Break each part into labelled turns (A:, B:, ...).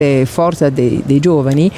A: forza dei giovani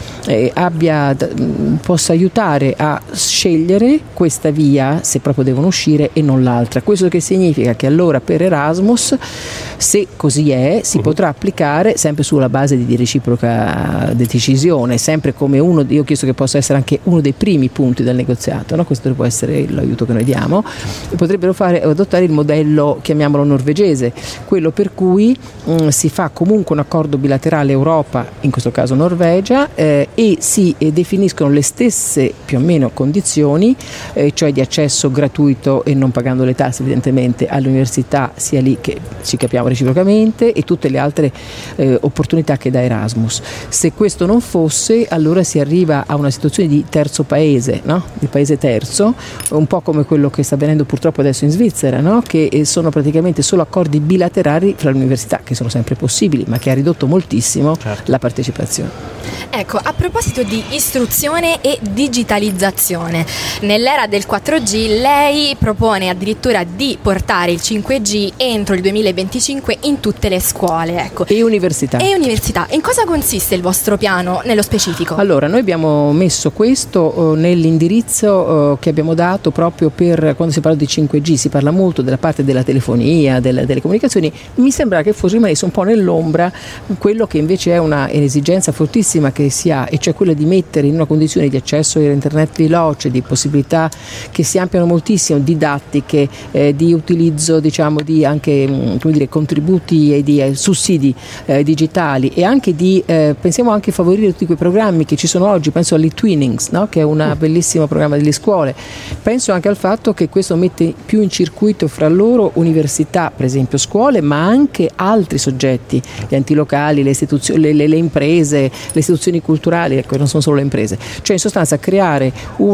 A: possa aiutare a scegliere questa via se proprio devono uscire e non l'altra. Questo che significa che allora per Erasmus, se così è, si potrà applicare sempre sulla base di reciproca decisione, sempre come io ho chiesto che possa essere anche uno dei primi punti del negoziato, no? Questo può essere l'aiuto che noi diamo. Potrebbero adottare il modello, chiamiamolo norvegese, quello per cui si fa comunque un accordo bilaterale Europa, in questo caso Norvegia, e si definiscono le stesse più o meno condizioni, cioè di accesso gratuito e non pagando le tasse evidentemente all'università, sia lì che ci capiamo reciprocamente, e tutte le altre opportunità che dà Erasmus. Se questo non fosse, allora si arriva a una situazione di terzo paese, no? Di paese terzo, un po' come quello che sta avvenendo purtroppo adesso in Svizzera, no? Che sono praticamente solo accordi bilaterali fra le università, che sono sempre possibili, ma che ha ridotto moltissimo la partecipazione.
B: Ecco, a proposito di istruzione e digitalizzazione, nell'era del 4G lei propone addirittura di portare il 5G entro il 2025 in tutte le scuole, ecco.
A: E università.
B: In cosa consiste il vostro piano nello specifico?
A: Allora, noi abbiamo messo questo nell'indirizzo che abbiamo dato proprio per quando si parla di 5G, si parla molto della parte della telefonia, delle comunicazioni. Mi sembra che rimanesse un po' nell'ombra quello che invece è un'esigenza fortissima che si ha, e cioè quella di mettere in una condizione di accesso a internet veloce, di possibilità che si ampliano moltissimo, didattiche, di utilizzo di anche contributi e di sussidi digitali, e anche pensiamo anche a favorire tutti quei programmi che ci sono oggi. Penso all'e-Twinnings, no? Che è un bellissimo programma delle scuole. Penso anche al fatto che questo mette più in circuito fra loro università, per esempio scuole, ma anche altri soggetti, gli enti locali, le istituzioni, le imprese, le istituzioni culturali, ecco, non sono solo le imprese. Cioè in sostanza creare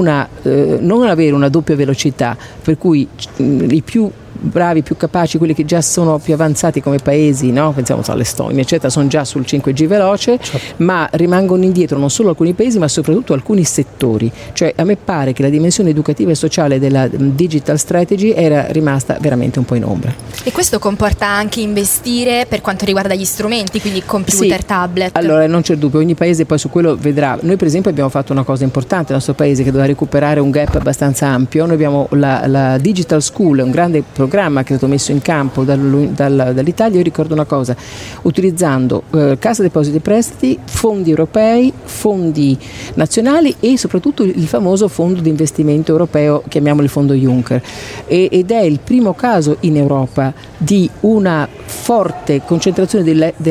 A: non avere una doppia velocità, per cui i più bravi, più capaci, quelli che già sono più avanzati come paesi, no? Pensiamo all'Estonia, eccetera, sono già sul 5G veloce, ma rimangono indietro non solo alcuni paesi, ma soprattutto alcuni settori. Cioè a me pare che la dimensione educativa e sociale della digital strategy era rimasta veramente un po' in ombra.
B: E questo comporta anche investire per quanto riguarda gli strumenti, quindi computer, tablet?
A: Allora non c'è dubbio, ogni paese poi su quello vedrà. Noi per esempio abbiamo fatto una cosa importante nel nostro paese che doveva recuperare un gap abbastanza ampio. Noi abbiamo la Digital School, un grande programma che è stato messo in campo dall'Italia. Io ricordo una cosa, utilizzando Cassa Depositi e Prestiti, fondi europei, fondi nazionali e soprattutto il famoso fondo di investimento europeo, chiamiamolo il fondo Juncker, ed è il primo caso in Europa di una forte concentrazione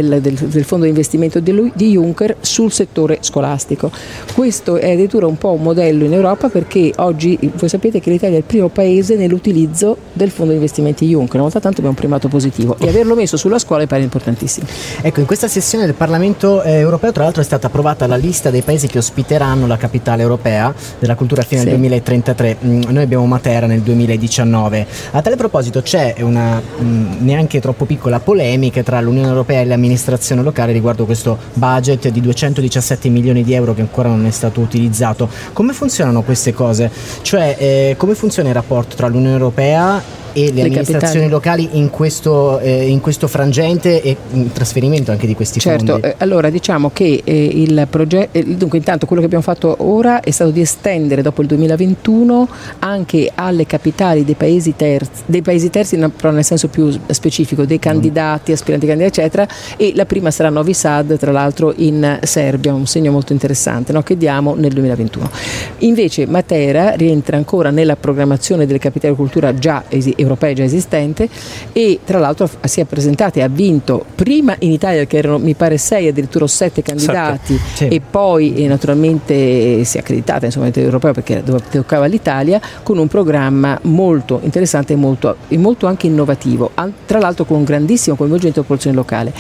A: del fondo di investimento di Juncker sul settore scolastico. Questo è addirittura un po' un modello in Europa, perché oggi voi sapete che l'Italia è il primo paese nell'utilizzo del fondo di investimenti Juncker. Una volta tanto abbiamo un primato positivo, e averlo messo sulla scuola pare importantissimo.
C: Ecco, in questa sessione del Parlamento europeo tra l'altro è stata approvata la lista dei paesi che ospiteranno la capitale europea della cultura fino al 2033. Noi abbiamo Matera nel 2019. A tale proposito c'è una neanche troppo piccola polemica tra l'Unione Europea e l'amministrazione locale riguardo questo budget di 217 milioni di euro che ancora non è stato utilizzato. Come funzionano queste cose? Cioè come funziona il rapporto tra l'Unione Europea e le amministrazioni locali in questo frangente e in trasferimento anche di questi fondi?
A: Allora diciamo che il progetto, dunque intanto quello che abbiamo fatto ora è stato di estendere dopo il 2021 anche alle capitali dei paesi terzi, però nel senso più specifico, dei candidati, aspiranti candidati eccetera, e la prima sarà Novi Sad, tra l'altro in Serbia, un segno molto interessante, no? Che diamo nel 2021. Invece Matera rientra ancora nella programmazione delle capitali di cultura europee già esistente, e tra l'altro si è presentata e ha vinto prima in Italia, che erano mi pare 6 addirittura 7 candidati, e poi naturalmente si è accreditata insomma a livello europeo perché toccava l'Italia, con un programma molto interessante e molto anche innovativo, tra l'altro con un grandissimo coinvolgimento della popolazione locale.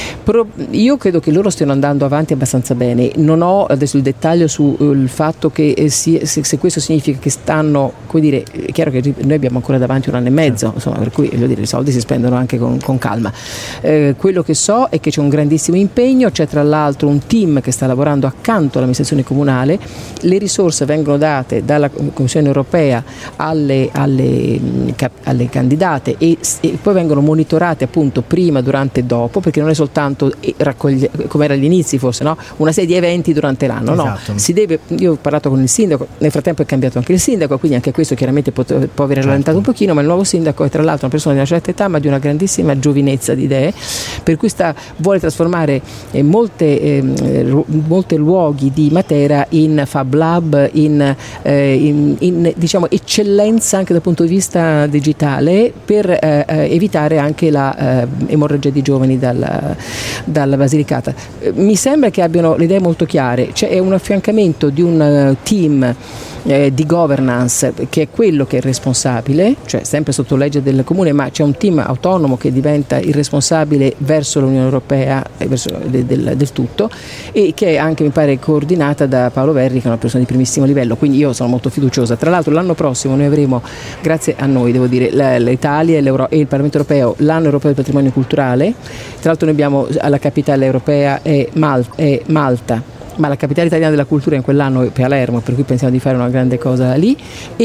A: Io credo che loro stiano andando avanti abbastanza bene. Non ho adesso il dettaglio sul fatto che se questo significa che stanno, come dire, è chiaro che noi abbiamo ancora davanti un anno e mezzo, insomma, per cui voglio dire, i soldi si spendono anche con calma. Quello che so è che c'è un grandissimo impegno, c'è tra l'altro un team che sta lavorando accanto all'amministrazione comunale, le risorse vengono date dalla Commissione europea alle candidate e poi vengono monitorate appunto prima, durante e dopo, perché non è soltanto come era agli inizi forse, no? Una serie di eventi durante l'anno,
C: esatto.
A: No, io ho parlato con il sindaco, nel frattempo è cambiato anche il sindaco, quindi anche questo chiaramente può aver rallentato un pochino, ma il nuovo sindaco è tra l'altro una persona di una certa età ma di una grandissima giovinezza di idee, per cui vuole trasformare molti luoghi di Matera in Fab Lab, in diciamo eccellenza anche dal punto di vista digitale, per evitare anche la emorragia di giovani dalla Basilicata. Mi sembra che abbiano le idee molto chiare, c'è un affiancamento di un team di governance che è quello che è il responsabile, cioè sempre sotto legge del comune, ma c'è un team autonomo che diventa il responsabile verso l'Unione Europea e verso del tutto, e che è anche mi pare coordinata da Paolo Verri, che è una persona di primissimo livello, quindi io sono molto fiduciosa. Tra l'altro l'anno prossimo noi avremo, grazie a noi devo dire, l'Italia e il Parlamento Europeo, l'anno europeo del patrimonio culturale. Tra l'altro noi abbiamo alla capitale europea è Malta, ma la capitale italiana della cultura in quell'anno è Palermo, per cui pensiamo di fare una grande cosa lì.